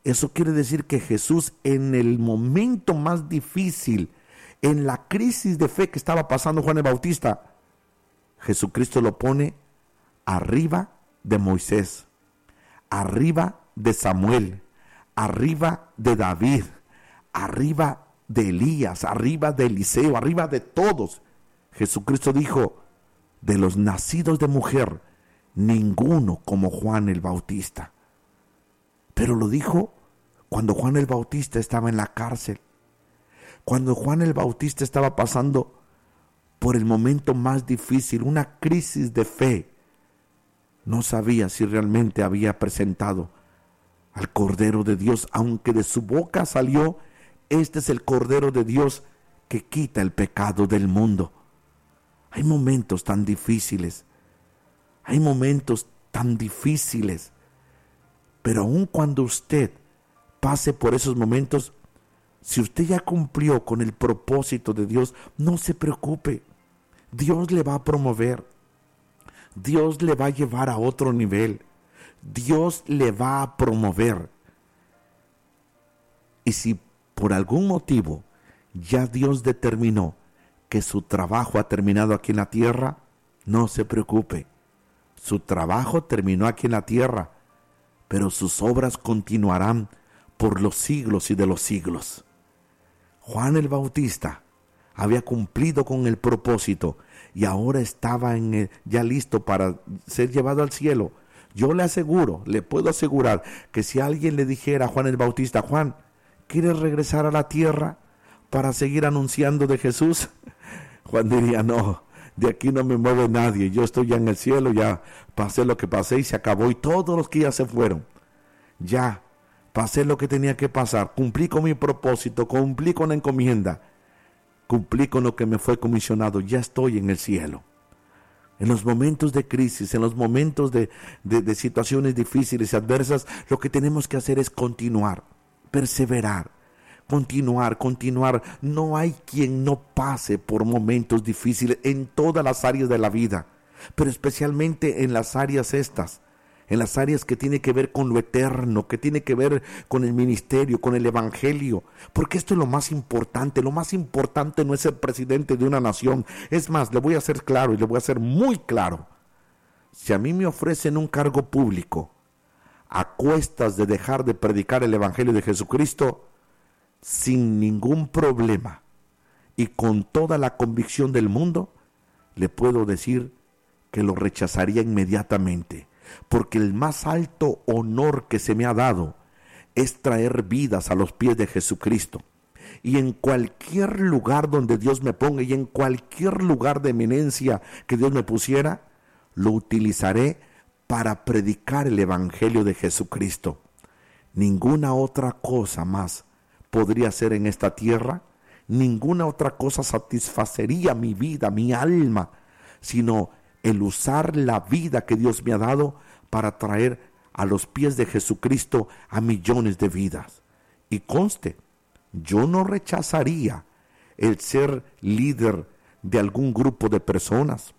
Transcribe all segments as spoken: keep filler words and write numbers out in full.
Eso quiere decir que Jesús, en el momento más difícil, en la crisis de fe que estaba pasando Juan el Bautista, Jesucristo lo pone arriba de Moisés, arriba de Samuel, arriba de David, arriba de Elías, arriba de Eliseo, arriba de todos. Jesucristo dijo, de los nacidos de mujer, ninguno como Juan el Bautista. Pero lo dijo cuando Juan el Bautista estaba en la cárcel, cuando Juan el Bautista estaba pasando por el momento más difícil, una crisis de fe. No sabía si realmente había presentado al Cordero de Dios, aunque de su boca salió, este es el Cordero de Dios que quita el pecado del mundo. Hay momentos tan difíciles, hay momentos tan difíciles, pero aun cuando usted pase por esos momentos, si usted ya cumplió con el propósito de Dios, no se preocupe, Dios le va a promover, Dios le va a llevar a otro nivel, Dios le va a promover. Y si por algún motivo ya Dios determinó que su trabajo ha terminado aquí en la tierra, no se preocupe. Su trabajo terminó aquí en la tierra, pero sus obras continuarán por los siglos y de los siglos. Juan el Bautista había cumplido con el propósito y ahora estaba en el, ya listo para ser llevado al cielo. Yo le aseguro, le puedo asegurar que si alguien le dijera a Juan el Bautista, Juan, ¿quieres regresar a la tierra para seguir anunciando de Jesús? Juan diría, no, de aquí no me mueve nadie, yo estoy ya en el cielo, ya pasé lo que pasé y se acabó, y todos los que ya se fueron, ya pasé lo que tenía que pasar, cumplí con mi propósito, cumplí con la encomienda, cumplí con lo que me fue comisionado, ya estoy en el cielo. En los momentos de crisis, en los momentos de, de, de situaciones difíciles y adversas, lo que tenemos que hacer es continuar, perseverar, continuar, continuar. No hay quien no pase por momentos difíciles en todas las áreas de la vida, pero especialmente en las áreas estas, en las áreas que tiene que ver con lo eterno, que tiene que ver con el ministerio, con el evangelio, porque esto es lo más importante. Lo más importante no es ser presidente de una nación. Es más, le voy a hacer claro y le voy a hacer muy claro. Si a mí me ofrecen un cargo público a cuestas de dejar de predicar el evangelio de Jesucristo, sin ningún problema y con toda la convicción del mundo, le puedo decir que lo rechazaría inmediatamente, porque el más alto honor que se me ha dado es traer vidas a los pies de Jesucristo. Y en cualquier lugar donde Dios me ponga y en cualquier lugar de eminencia que Dios me pusiera, lo utilizaré para predicar el evangelio de Jesucristo. Ninguna otra cosa más podría ser en esta tierra, ninguna otra cosa satisfacería mi vida, mi alma, sino el usar la vida que Dios me ha dado para traer a los pies de Jesucristo a millones de vidas. Y conste, yo no rechazaría el ser líder de algún grupo de personas,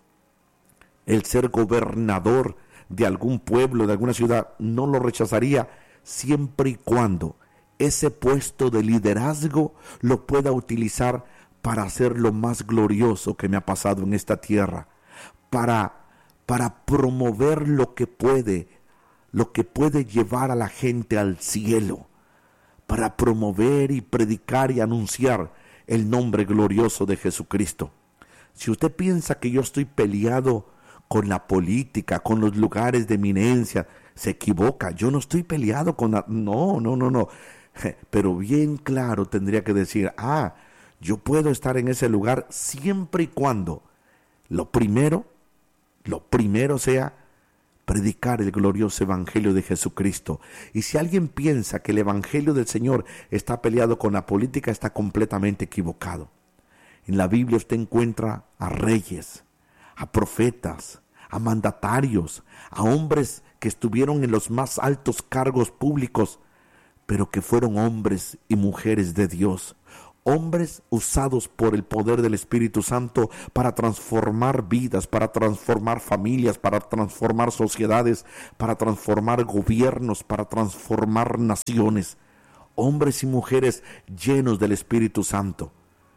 el ser gobernador de algún pueblo, de alguna ciudad, no lo rechazaría siempre y cuando ese puesto de liderazgo lo pueda utilizar para hacer lo más glorioso que me ha pasado en esta tierra, para, para promover lo que puede, lo que puede llevar a la gente al cielo, para promover y predicar y anunciar el nombre glorioso de Jesucristo. Si usted piensa que yo estoy peleado con la política, con los lugares de eminencia, se equivoca. Yo no estoy peleado con la... No, no, no, no. Pero bien claro tendría que decir, ah, yo puedo estar en ese lugar siempre y cuando lo primero, lo primero sea predicar el glorioso evangelio de Jesucristo. Y si alguien piensa que el evangelio del Señor está peleado con la política, está completamente equivocado. En la Biblia usted encuentra a reyes, a profetas, a mandatarios, a hombres que estuvieron en los más altos cargos públicos, pero que fueron hombres y mujeres de Dios, hombres usados por el poder del Espíritu Santo para transformar vidas, para transformar familias, para transformar sociedades, para transformar gobiernos, para transformar naciones. Hombres y mujeres llenos del Espíritu Santo.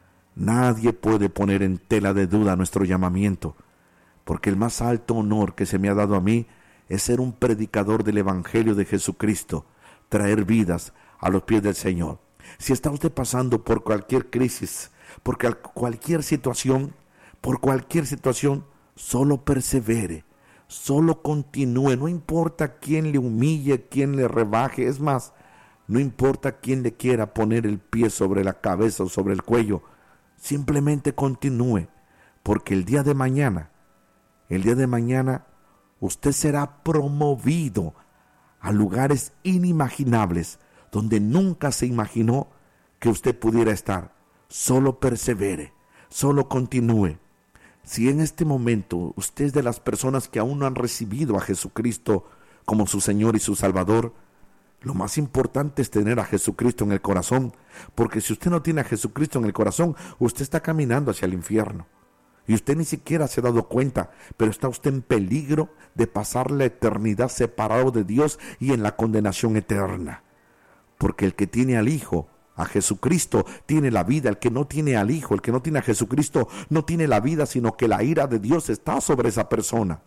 Nadie puede poner en tela de duda nuestro llamamiento, porque el más alto honor que se me ha dado a mí es ser un predicador del Evangelio de Jesucristo, traer vidas a los pies del Señor. Si está usted pasando por cualquier crisis, por cualquier situación, por cualquier situación, solo persevere, solo continúe, no importa quién le humille, quién le rebaje, es más, no importa quién le quiera poner el pie sobre la cabeza o sobre el cuello, simplemente continúe, porque el día de mañana, el día de mañana, usted será promovido a lugares inimaginables, donde nunca se imaginó que usted pudiera estar. Solo persevere, solo continúe. Si en este momento usted es de las personas que aún no han recibido a Jesucristo como su Señor y su Salvador, lo más importante es tener a Jesucristo en el corazón, porque si usted no tiene a Jesucristo en el corazón, usted está caminando hacia el infierno. Y usted ni siquiera se ha dado cuenta, pero está usted en peligro de pasar la eternidad separado de Dios y en la condenación eterna. Porque el que tiene al Hijo, a Jesucristo, tiene la vida. El que no tiene al Hijo, el que no tiene a Jesucristo, no tiene la vida, sino que la ira de Dios está sobre esa persona.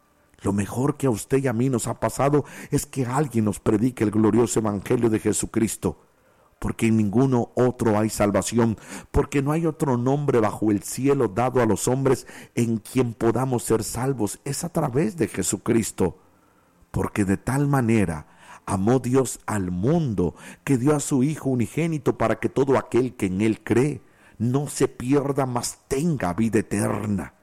Lo mejor que a usted y a mí nos ha pasado es que alguien nos predique el glorioso Evangelio de Jesucristo. Porque en ninguno otro hay salvación, porque no hay otro nombre bajo el cielo dado a los hombres en quien podamos ser salvos. Es a través de Jesucristo. Porque de tal manera amó Dios al mundo, que dio a su Hijo unigénito para que todo aquel que en Él cree no se pierda, mas tenga vida eterna.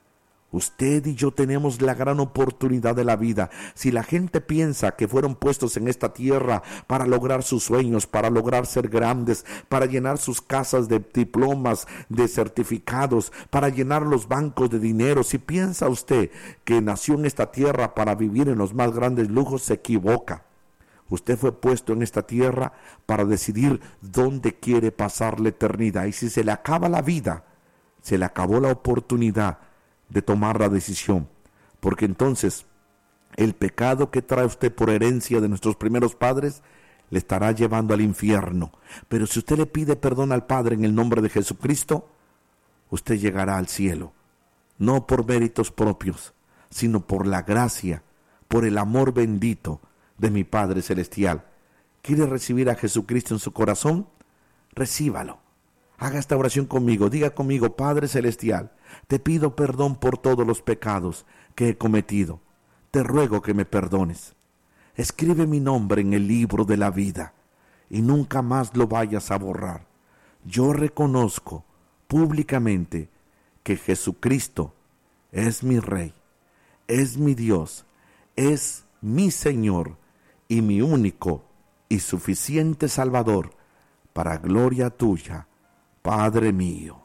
Usted y yo tenemos la gran oportunidad de la vida. Si la gente piensa que fueron puestos en esta tierra para lograr sus sueños, para lograr ser grandes, para llenar sus casas de diplomas, de certificados, para llenar los bancos de dinero, si piensa usted que nació en esta tierra para vivir en los más grandes lujos, se equivoca. Usted fue puesto en esta tierra para decidir dónde quiere pasar la eternidad. Y si se le acaba la vida, se le acabó la oportunidad de tomar la decisión, porque entonces el pecado que trae usted por herencia de nuestros primeros padres le estará llevando al infierno. Pero si usted le pide perdón al Padre en el nombre de Jesucristo, usted llegará al cielo, no por méritos propios, sino por la gracia, por el amor bendito de mi Padre Celestial. ¿Quiere recibir a Jesucristo en su corazón? Recíbalo. Haga esta oración conmigo, diga conmigo: Padre Celestial, te pido perdón por todos los pecados que he cometido. Te ruego que me perdones. Escribe mi nombre en el libro de la vida y nunca más lo vayas a borrar. Yo reconozco públicamente que Jesucristo es mi Rey, es mi Dios, es mi Señor y mi único y suficiente Salvador, para gloria tuya, Padre mío.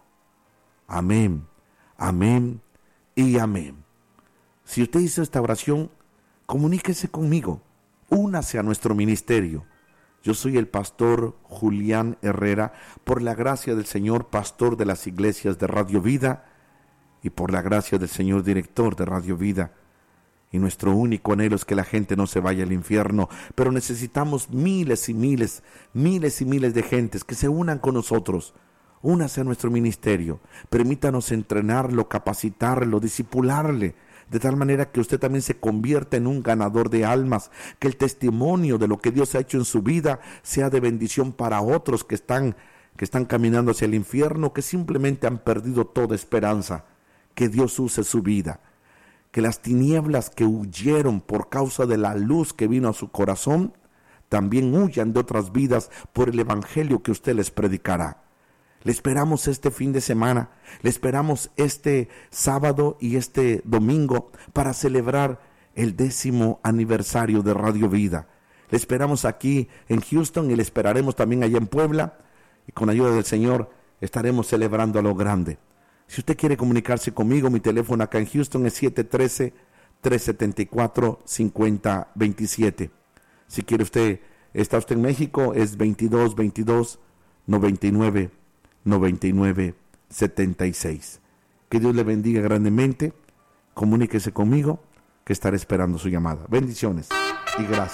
Amén, amén y amén. Si usted hizo esta oración, comuníquese conmigo, únase a nuestro ministerio. Yo soy el pastor Julián Herrera, por la gracia del Señor, pastor de las iglesias de Radio Vida, y por la gracia del Señor, director de Radio Vida. Y nuestro único anhelo es que la gente no se vaya al infierno, pero necesitamos miles y miles, miles y miles de gentes que se unan con nosotros. Únase a nuestro ministerio, permítanos entrenarlo, capacitarlo, discipularle, de tal manera que usted también se convierta en un ganador de almas, que el testimonio de lo que Dios ha hecho en su vida sea de bendición para otros que están, que están caminando hacia el infierno, que simplemente han perdido toda esperanza. Que Dios use su vida, que las tinieblas que huyeron por causa de la luz que vino a su corazón, también huyan de otras vidas por el evangelio que usted les predicará. Le esperamos este fin de semana, le esperamos este sábado y este domingo para celebrar el décimo aniversario de Radio Vida. Le esperamos aquí en Houston y le esperaremos también allá en Puebla, y con ayuda del Señor estaremos celebrando a lo grande. Si usted quiere comunicarse conmigo, mi teléfono acá en Houston es siete uno tres, tres siete cuatro, cinco cero dos siete. Si quiere usted, está usted en México, es veintidós veintidós noventa y nueve noventa y nueve setenta y seis. Que Dios le bendiga grandemente. Comuníquese conmigo, que estaré esperando su llamada. Bendiciones y gracias.